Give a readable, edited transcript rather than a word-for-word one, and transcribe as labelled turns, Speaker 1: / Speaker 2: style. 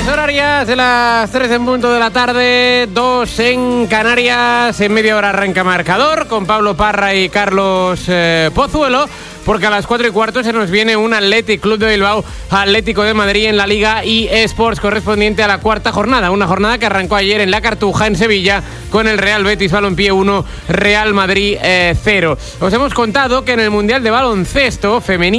Speaker 1: Señales horarias de las 3 en punto de la tarde, 2 en Canarias. En media hora arranca marcador con Pablo Parra y Carlos Pozuelo, porque a las 4:15 se nos viene un Athletic Club de Bilbao Atlético de Madrid en la Liga eSports, correspondiente a la cuarta jornada. Una jornada que arrancó ayer en la Cartuja, en Sevilla, con el Real Betis Balompié 1, Real Madrid 0. Os hemos contado que en el Mundial de Baloncesto femenino